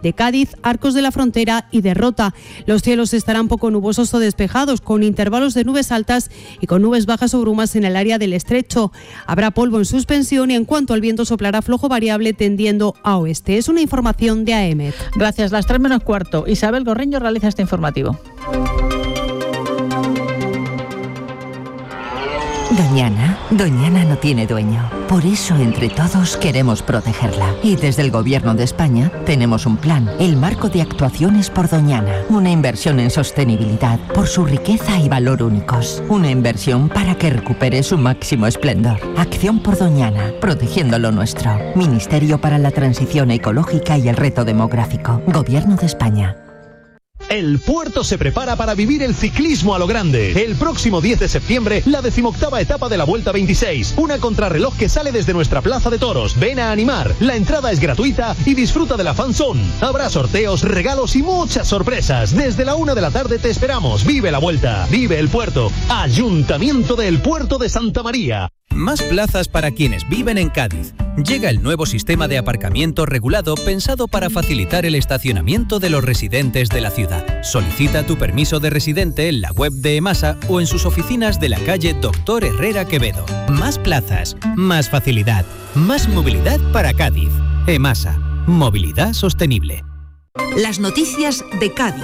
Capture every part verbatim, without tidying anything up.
de Cádiz, Arcos de la Frontera y de Rota. Los cielos estarán poco nubosos o despejados, con intervalos de nubes altas y con nubes bajas o brumas en el área del estrecho. Habrá polvo en suspensión y en cuanto al viento soplará flojo variable tendiendo a oeste. Es una información de A E M E T. Gracias. Las tres menos cuarto. Isabel Gorriño realiza este informativo. Doñana, Doñana no tiene dueño. Por eso, entre todos, queremos protegerla. Y desde el Gobierno de España tenemos un plan, el Marco de Actuaciones por Doñana. Una inversión en sostenibilidad por su riqueza y valor únicos. Una inversión para que recupere su máximo esplendor. Acción por Doñana, protegiendo lo nuestro. Ministerio para la Transición Ecológica y el Reto Demográfico. Gobierno de España. El puerto se prepara para vivir el ciclismo a lo grande. El próximo diez de septiembre, la decimoctava etapa de la Vuelta veintiséis. Una contrarreloj que sale desde nuestra plaza de toros. Ven a animar. La entrada es gratuita y disfruta de la fanzone. Habrá sorteos, regalos y muchas sorpresas. Desde la una de la tarde te esperamos. Vive la Vuelta. Vive el puerto. Ayuntamiento del Puerto de Santa María. Más plazas para quienes viven en Cádiz. Llega el nuevo sistema de aparcamiento regulado pensado para facilitar el estacionamiento de los residentes de la ciudad. Solicita tu permiso de residente en la web de EMASA o en sus oficinas de la calle Doctor Herrera Quevedo. Más plazas, más facilidad, más movilidad para Cádiz. EMASA, movilidad sostenible. Las noticias de Cádiz.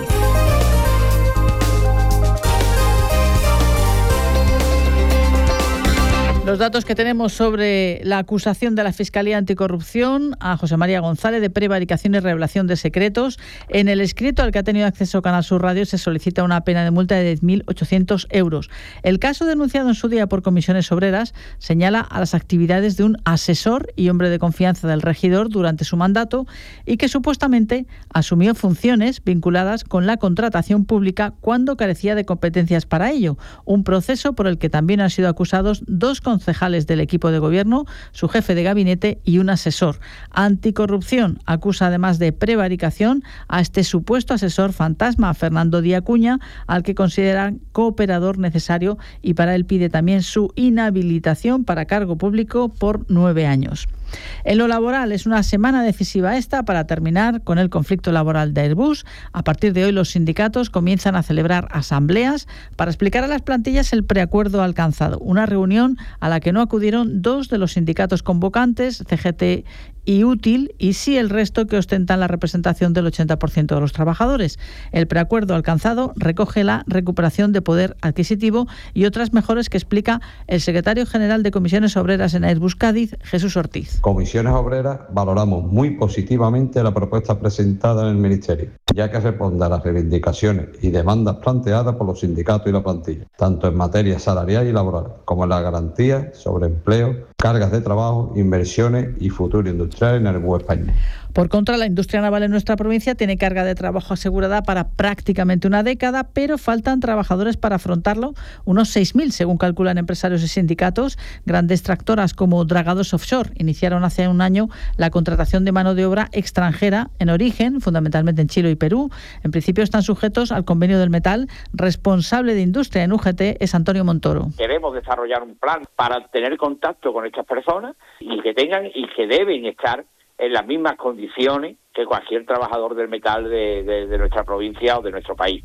Los datos que tenemos sobre la acusación de la Fiscalía Anticorrupción a José María González de prevaricación y revelación de secretos. En el escrito al que ha tenido acceso Canal Sur Radio se solicita una pena de multa de diez mil ochocientos euros. El caso denunciado en su día por Comisiones Obreras señala a las actividades de un asesor y hombre de confianza del regidor durante su mandato y que supuestamente asumió funciones vinculadas con la contratación pública cuando carecía de competencias para ello. Un proceso por el que también han sido acusados dos concejales del equipo de gobierno, su jefe de gabinete y un asesor. Anticorrupción acusa además de prevaricación a este supuesto asesor fantasma, Fernando Díaz Cuña, al que consideran cooperador necesario y para él pide también su inhabilitación para cargo público por nueve años. En lo laboral es una semana decisiva esta para terminar con el conflicto laboral de Airbus. A partir de hoy los sindicatos comienzan a celebrar asambleas para explicar a las plantillas el preacuerdo alcanzado. Una reunión a la que no acudieron dos de los sindicatos convocantes, C G T y Útil, y sí el resto que ostentan la representación del ochenta por ciento de los trabajadores. El preacuerdo alcanzado recoge la recuperación de poder adquisitivo y otras mejoras que explica el secretario general de Comisiones Obreras en Airbus Cádiz, Jesús Ortiz. Comisiones Obreras valoramos muy positivamente la propuesta presentada en el Ministerio, ya que responde a las reivindicaciones y demandas planteadas por los sindicatos y la plantilla, tanto en materia salarial y laboral, como en la garantía sobre empleo, cargas de trabajo, inversiones y futuro industrial en el Airbus España. Por contra, la industria naval en nuestra provincia tiene carga de trabajo asegurada para prácticamente una década, pero faltan trabajadores para afrontarlo, unos seis mil según calculan empresarios y sindicatos. Grandes tractoras como Dragados Offshore iniciaron hace un año la contratación de mano de obra extranjera en origen, fundamentalmente en Chile y Perú. En principio están sujetos al convenio del metal. Responsable de industria en U G T es Antonio Montoro. Queremos desarrollar un plan para tener contacto con estas personas y que tengan y que deben estar en las mismas condiciones que cualquier trabajador del metal de, de, de nuestra provincia o de nuestro país.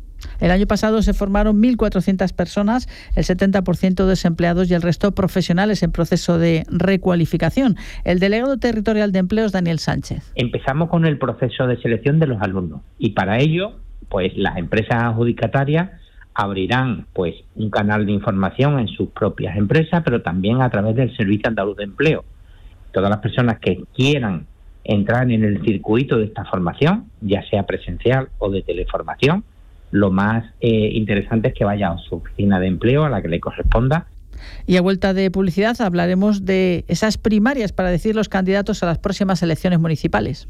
El año pasado se formaron mil cuatrocientas personas, el setenta por ciento desempleados y el resto profesionales en proceso de recualificación. El delegado territorial de empleo es Daniel Sánchez. Empezamos con el proceso de selección de los alumnos y para ello, pues las empresas adjudicatarias abrirán pues un canal de información en sus propias empresas, pero también a través del Servicio Andaluz de Empleo. Todas las personas que quieran entrar en el circuito de esta formación, ya sea presencial o de teleformación, lo más eh, interesante es que vaya a su oficina de empleo a la que le corresponda. Y a vuelta de publicidad hablaremos de esas primarias para decidir los candidatos a las próximas elecciones municipales.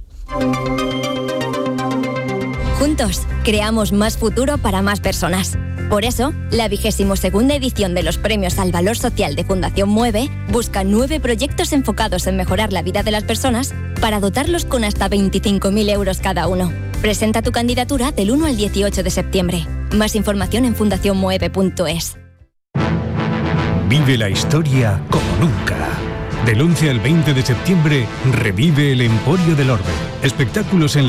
Juntos, creamos más futuro para más personas. Por eso, la vigésimo segunda edición de los Premios al Valor Social de Fundación Mueve busca nueve proyectos enfocados en mejorar la vida de las personas para dotarlos con hasta veinticinco mil euros cada uno. Presenta tu candidatura del uno al dieciocho de septiembre. Más información en fundación mueve punto es. Vive la historia como nunca. Del once al veinte de septiembre, revive el Emporio del Orbe. Espectáculos en la